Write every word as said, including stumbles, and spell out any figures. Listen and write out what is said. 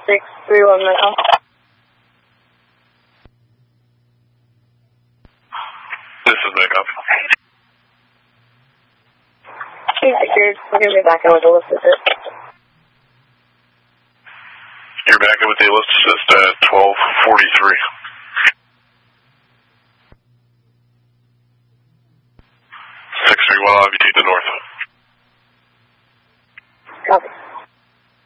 six three one Mecca. This is Mecca. Yeah, you're, we're going to be back in with the lift assist. You're back in with the lift assist at twelve forty-three. six three one, I'll have you take the north.